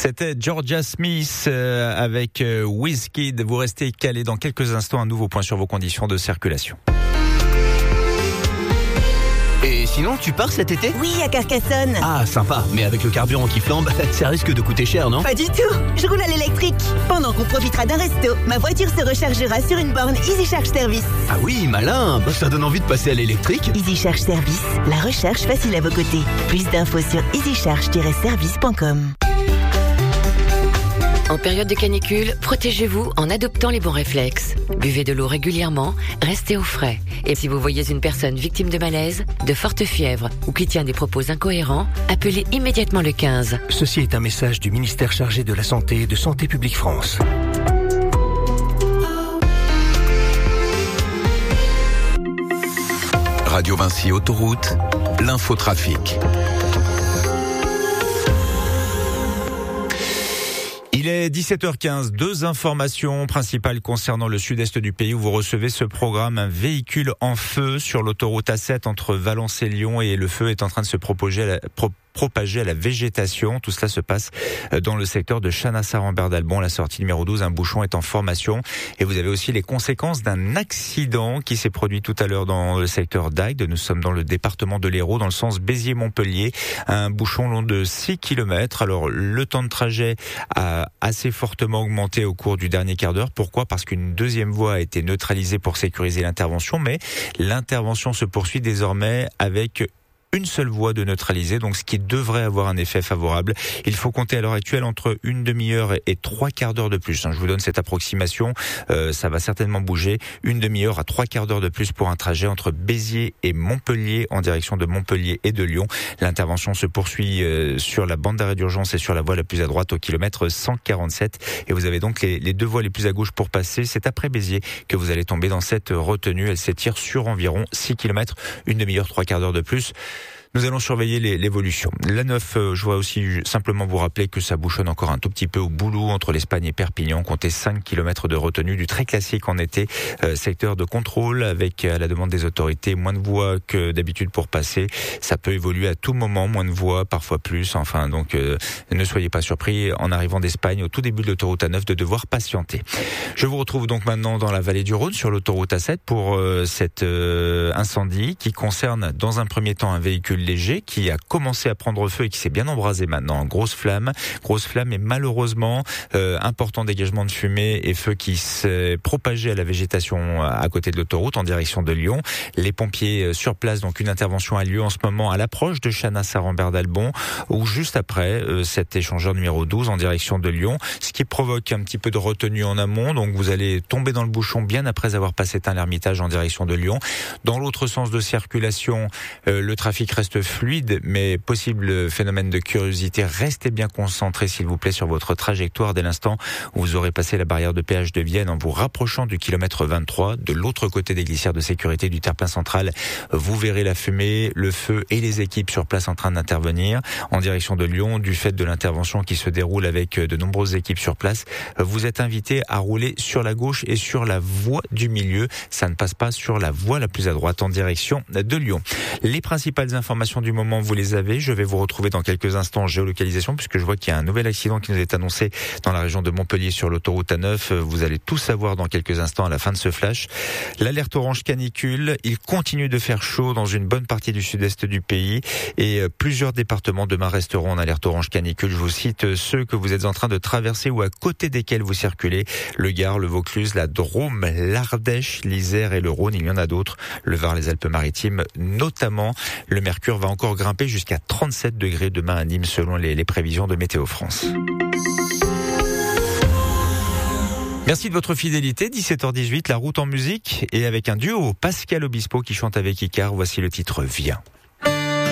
C'était Georgia Smith avec Wizkid. Vous restez calé dans quelques instants. Un nouveau point sur vos conditions de circulation. Et sinon, tu pars cet été ? Oui, à Carcassonne. Ah, sympa. Mais avec le carburant qui flambe, ça risque de coûter cher, non ? Pas du tout. Je roule à l'électrique. Pendant qu'on profitera d'un resto, ma voiture se rechargera sur une borne Easy Charge Service. Ah oui, malin. Ça donne envie de passer à l'électrique. Easy Charge Service, la recharge facile à vos côtés. Plus d'infos sur easycharge-service.com. En période de canicule, protégez-vous en adoptant les bons réflexes. Buvez de l'eau régulièrement, restez au frais. Et si vous voyez une personne victime de malaise, de forte fièvre ou qui tient des propos incohérents, appelez immédiatement le 15. Ceci est un message du ministère chargé de la Santé et de Santé publique France. Radio Vinci Autoroute, l'infotrafic. Il est 17h15, deux informations principales concernant le sud-est du pays où vous recevez ce programme. Un véhicule en feu sur l'autoroute A7 entre Valence et Lyon et le feu est en train de se propager à la végétation. Tout cela se passe dans le secteur de Chanassar-en-Berdalbon. La sortie numéro 12, un bouchon est en formation. Et vous avez aussi les conséquences d'un accident qui s'est produit tout à l'heure dans le secteur d'Agde. Nous sommes dans le département de l'Hérault, dans le sens Béziers-Montpellier. Un bouchon long de 6 km. Alors, le temps de trajet a assez fortement augmenté au cours du dernier quart d'heure. Pourquoi ? Parce qu'une deuxième voie a été neutralisée pour sécuriser l'intervention. Mais l'intervention se poursuit désormais avec une seule voie de neutraliser, donc ce qui devrait avoir un effet favorable. Il faut compter à l'heure actuelle entre une demi-heure et 3/4 d'heure de plus. Je vous donne cette approximation, ça va certainement bouger. Une demi-heure à 3/4 d'heure de plus pour un trajet entre Béziers et Montpellier en direction de Montpellier et de Lyon. L'intervention se poursuit sur la bande d'arrêt d'urgence et sur la voie la plus à droite au kilomètre 147. Et vous avez donc les deux voies les plus à gauche pour passer. C'est après Béziers que vous allez tomber dans cette retenue. Elle s'étire sur environ 6 km, une demi-heure, 3/4 d'heure de plus. Nous allons surveiller l'évolution. La 9, je vois aussi simplement vous rappeler que ça bouchonne encore un tout petit peu au Boulou, entre l'Espagne et Perpignan. Comptez 5 km de retenue, du très classique en été. Secteur de contrôle avec, à la demande des autorités, moins de voies que d'habitude pour passer. Ça peut évoluer à tout moment, moins de voies, parfois plus. Enfin, donc, ne soyez pas surpris en arrivant d'Espagne au tout début de l'autoroute A9 de devoir patienter. Je vous retrouve donc maintenant dans la vallée du Rhône, sur l'autoroute A7, pour cet incendie qui concerne dans un premier temps un véhicule léger qui a commencé à prendre feu et qui s'est bien embrasé maintenant. Grosse flamme et malheureusement important dégagement de fumée et feu qui s'est propagé à la végétation à côté de l'autoroute en direction de Lyon. Les pompiers sur place, donc une intervention a lieu en ce moment à l'approche de Chanassar-en-Berdalbon ou juste après cet échangeur numéro 12 en direction de Lyon, ce qui provoque un petit peu de retenue en amont. Donc vous allez tomber dans le bouchon bien après avoir passé l'Ermitage en direction de Lyon. Dans l'autre sens de circulation, le trafic reste fluide, mais possible phénomène de curiosité. Restez bien concentrés, s'il vous plaît, sur votre trajectoire dès l'instant où vous aurez passé la barrière de péage de Vienne en vous rapprochant du kilomètre 23. De l'autre côté des glissières de sécurité du terre-plein central, vous verrez la fumée, le feu et les équipes sur place en train d'intervenir. En direction de Lyon, du fait de l'intervention qui se déroule avec de nombreuses équipes sur place, vous êtes invités à rouler sur la gauche et sur la voie du milieu. Ça ne passe pas sur la voie la plus à droite en direction de Lyon. Les principales informations du moment, vous les avez. Je vais vous retrouver dans quelques instants en géolocalisation puisque je vois qu'il y a un nouvel accident qui nous est annoncé dans la région de Montpellier sur l'autoroute A9. Vous allez tout savoir dans quelques instants à la fin de ce flash. L'alerte orange canicule, il continue de faire chaud dans une bonne partie du sud-est du pays et plusieurs départements demain resteront en alerte orange canicule. Je vous cite ceux que vous êtes en train de traverser ou à côté desquels vous circulez. Le Gard, le Vaucluse, la Drôme, l'Ardèche, l'Isère et le Rhône. Il y en a d'autres. Le Var, les Alpes-Maritimes notamment. Le mercure va encore grimper jusqu'à 37 degrés demain à Nîmes selon les prévisions de Météo France. Merci de votre fidélité. 17h18, la route en musique et avec un duo, Pascal Obispo qui chante avec Icare. Voici le titre Viens.